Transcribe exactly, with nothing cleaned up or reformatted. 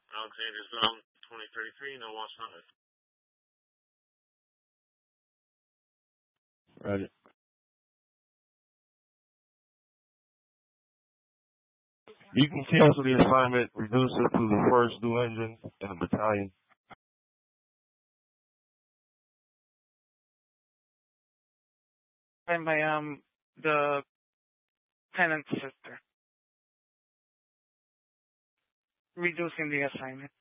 Alexandersville, twenty thirty-three, no watch five. Ready. You can cancel the assignment, reduce it to the first new engine in the battalion. I'm by um the tenant's sister. Reducing the assignment.